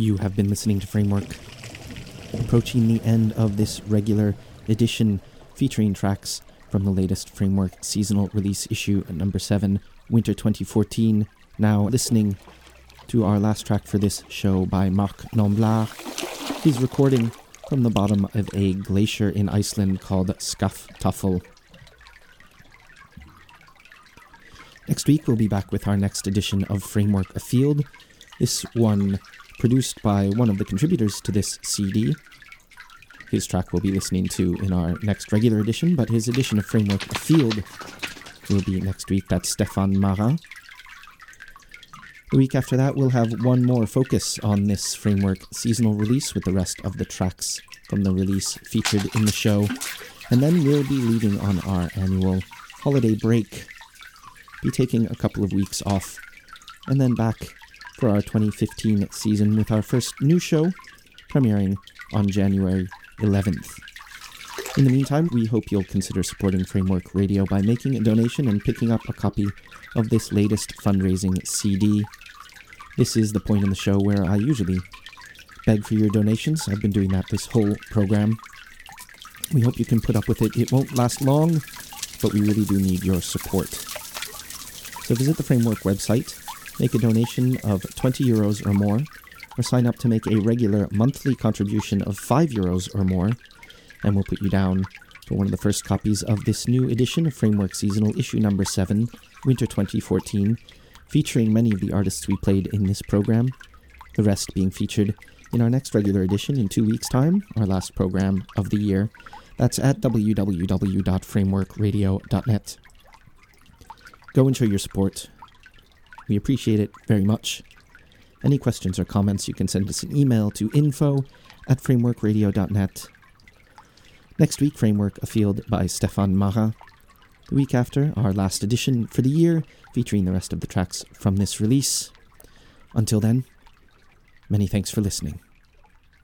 You have been listening to Framework, approaching the end of this regular edition featuring tracks from the latest Framework seasonal release issue number 7, Winter 2014. Now listening to our last track for this show by Mark Nomblard. He's recording from the bottom of a glacier in Iceland called Skaftafell. Next week we'll be back with our next edition of Framework Afield. This one produced by one of the contributors to this CD. His track we'll be listening to in our next regular edition, but his edition of Framework Afield will be next week. That's Stéphane Marin. The week after that, we'll have one more focus on this Framework seasonal release with the rest of the tracks from the release featured in the show. And then we'll be leaving on our annual holiday break, be taking a couple of weeks off, and then back for our 2015 season with our first new show premiering on January 11th. In the meantime, we hope you'll consider supporting Framework Radio by making a donation and picking up a copy of this latest fundraising CD. This is the point in the show where I usually beg for your donations. I've been doing that this whole program. We hope you can put up with it. It won't last long, but we really do need your support. So visit the Framework website, make a donation of €20 or more, or sign up to make a regular monthly contribution of €5 or more, and we'll put you down for one of the first copies of this new edition of Framework Seasonal Issue number 7, Winter 2014, featuring many of the artists we played in this program, the rest being featured in our next regular edition in 2 weeks' time, our last program of the year. That's at www.frameworkradio.net. Go and show your support. We appreciate it very much. Any questions or comments, you can send us an email to info@frameworkradio.net. Next week, Framework Afield by Stéphane Marin. The week after, our last edition for the year, featuring the rest of the tracks from this release. Until then, many thanks for listening.